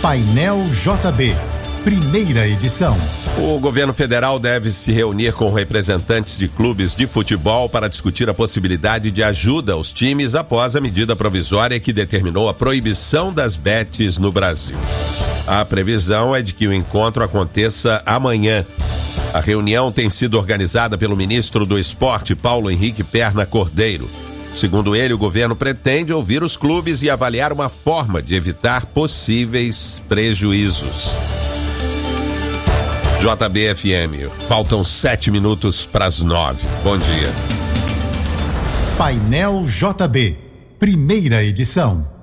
Painel JB, primeira edição. O governo federal deve se reunir com representantes de clubes de futebol para discutir a possibilidade de ajuda aos times após a medida provisória que determinou a proibição das bets no Brasil. A previsão é de que o encontro aconteça amanhã. A reunião tem sido organizada pelo ministro do Esporte, Paulo Henrique Perna Cordeiro. Segundo ele, o governo pretende ouvir os clubes e avaliar uma forma de evitar possíveis prejuízos. JBFM, faltam 7 minutos para as 9. Bom dia. Painel JB, primeira edição.